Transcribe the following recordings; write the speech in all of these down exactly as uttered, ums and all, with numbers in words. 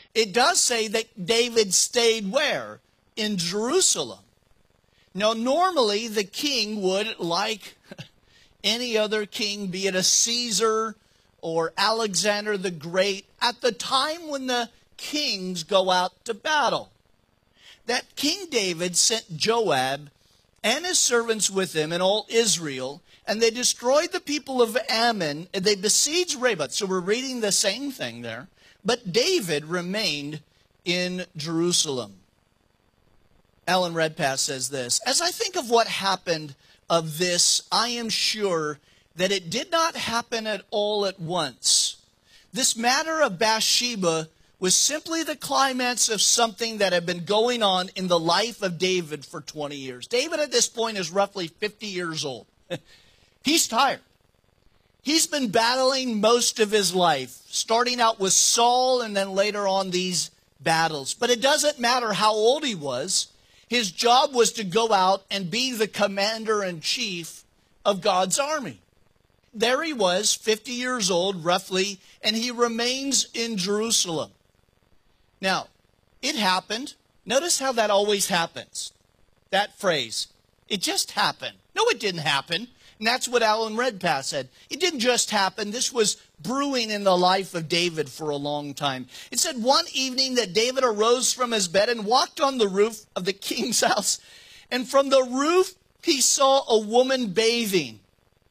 It does say that David stayed where? In Jerusalem. Now, normally the king would, like any other king, be it a Caesar or Alexander the Great, at the time when the kings go out to battle, that King David sent Joab and his servants with him and all Israel, and they destroyed the people of Ammon, and they besieged Rabbah. So we're reading the same thing there. But David remained in Jerusalem. Alan Redpath says this, "As I think of what happened of this, I am sure that it did not happen at all at once. This matter of Bathsheba was simply the climax of something that had been going on in the life of David for twenty years. David at this point is roughly fifty years old. He's tired. He's been battling most of his life, starting out with Saul and then later on these battles. But it doesn't matter how old he was. His job was to go out and be the commander-in-chief of God's army. There he was, fifty years old, roughly, and he remains in Jerusalem. Now, it happened. Notice how that always happens. That phrase, it just happened. No, it didn't happen. And that's what Alan Redpath said. It didn't just happen. This was brewing in the life of David for a long time. It said one evening that David arose from his bed and walked on the roof of the king's house. And from the roof, he saw a woman bathing.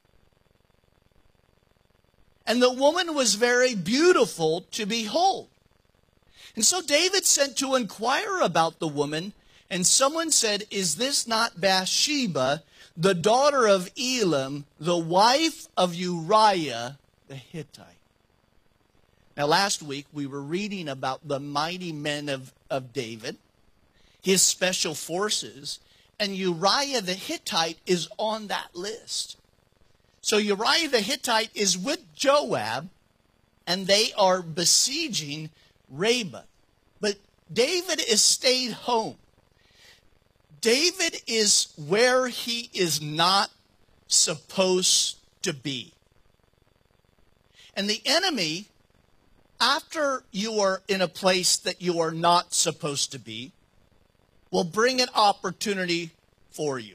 And the woman was very beautiful to behold. And so David sent to inquire about the woman. And someone said, "Is this not Bathsheba, the daughter of Elam, the wife of Uriah the Hittite?" Now, last week we were reading about the mighty men of, of David, his special forces, and Uriah the Hittite is on that list. So Uriah the Hittite is with Joab, and they are besieging Rabbah. But David is stayed home. David is where he is not supposed to be. And the enemy, after you are in a place that you are not supposed to be, will bring an opportunity for you.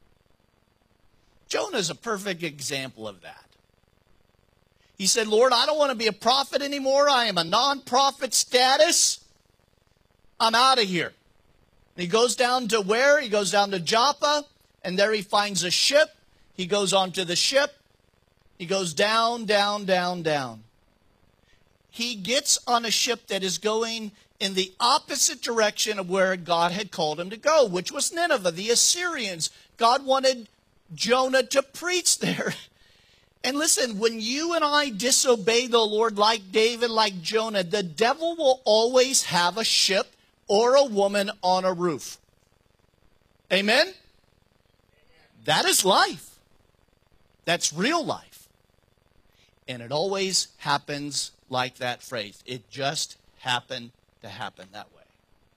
Jonah is a perfect example of that. He said, "Lord, I don't want to be a prophet anymore. I am a non-prophet status. I'm out of here." And he goes down to where? He goes down to Joppa, and there he finds a ship. He goes onto the ship. He goes down, down, down, down. He gets on a ship that is going in the opposite direction of where God had called him to go, which was Nineveh, the Assyrians. God wanted Jonah to preach there. And listen, when you and I disobey the Lord like David, like Jonah, the devil will always have a ship or a woman on a roof. Amen? That is life. That's real life. And it always happens like that phrase. It just happened to happen that way.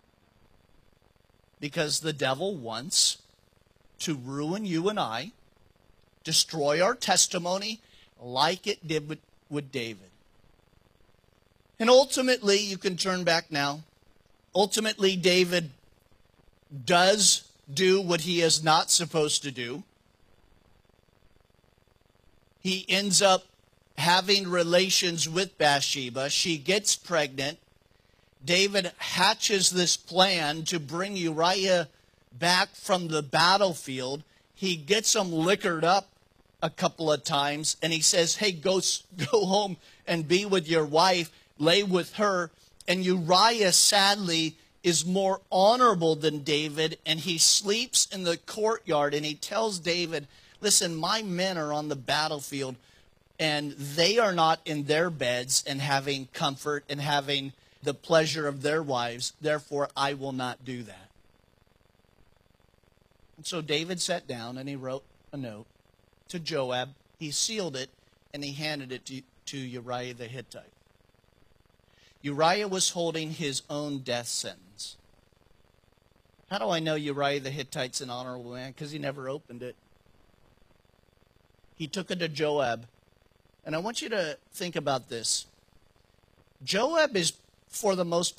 Because the devil wants to ruin you and I, destroy our testimony like it did with, with David. And ultimately, you can turn back now. Ultimately, David does do what he is not supposed to do. He ends up having relations with Bathsheba. She gets pregnant. David hatches this plan to bring Uriah back from the battlefield. He gets him liquored up a couple of times, and he says, "Hey, go, go home and be with your wife, lay with her." And Uriah, sadly, is more honorable than David, and he sleeps in the courtyard, and he tells David, "Listen, my men are on the battlefield, and they are not in their beds and having comfort and having the pleasure of their wives. Therefore, I will not do that." And so David sat down and he wrote a note to Joab. He sealed it and he handed it to, to Uriah the Hittite. Uriah was holding his own death sentence. How do I know Uriah the Hittite's an honorable man? Because he never opened it. He took it to Joab. And I want you to think about this. Joab is, for the most